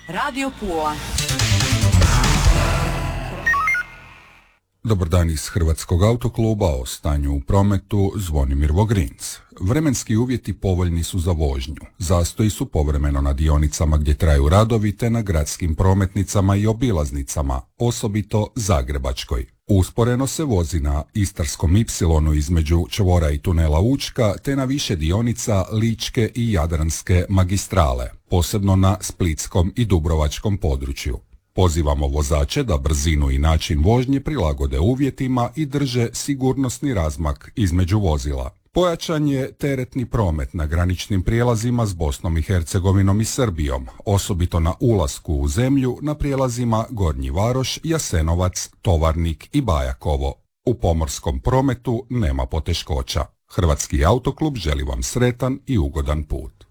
Radio Pula. Dobar dan iz Hrvatskog autokluba, o stanju u prometu Zvonimir Vogrinc. Vremenski uvjeti povoljni su za vožnju. Zastoji su povremeno na dionicama gdje traju radovi te na gradskim prometnicama i obilaznicama, osobito Zagrebačkoj. Usporeno se vozi na Istarskom ipsilonu između čvora i tunela Učka te na više dionica Ličke i Jadranske magistrale, posebno na splitskom i dubrovačkom području. Pozivamo vozače da brzinu i način vožnje prilagode uvjetima i drže sigurnosni razmak između vozila. Pojačan je teretni promet na graničnim prijelazima s Bosnom i Hercegovinom i Srbijom, osobito na ulasku u zemlju na prijelazima Gornji Varoš, Jasenovac, Tovarnik i Bajakovo. U pomorskom prometu nema poteškoća. Hrvatski autoklub želi vam sretan i ugodan put.